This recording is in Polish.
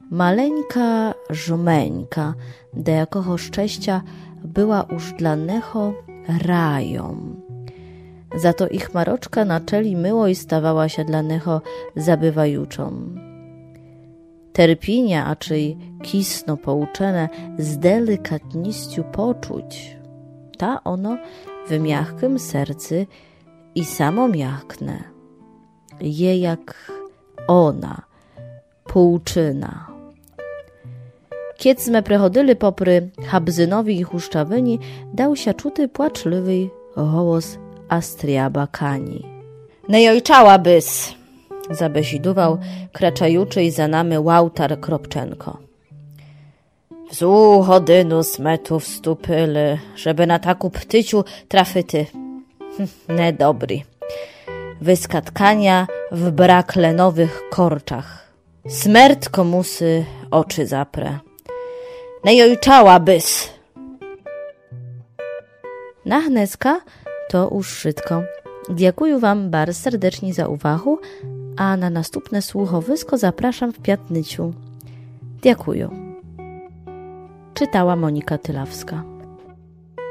Maleńka żomeńka, da jakого szczęścia była już dla neho rają. Za to ich maroczka na czeli myło i stawała się dla neho zabywajuczą. Terpienia, a czyj kisno pouczene z delikatnością poczuć, ta ono w miachkim sercy i samo miachkne, je jak ona, pouczyna. Kiedy sme prechodyli popry Habzynowi i Huszczawyni, dał się czuty płaczliwy głos Astriaba Kani. „Nie ojczałabys”, zabesidował kraczajuczy i za nami Łautar Kropczenko. „Wzu hodynu sme tu wstupili, żeby na taku ptyciu trafyty. Nedobry. Wyskatkania w braklenowych korczach. Smert komusy oczy zapre. Nie ojczałabys”. Na hneska to już wszystko. Dziękuję wam bardzo serdecznie za uwagę, a na następne słuchowisko zapraszam w piatnyciu. Dziękuję. Czytała Monika Tylawska.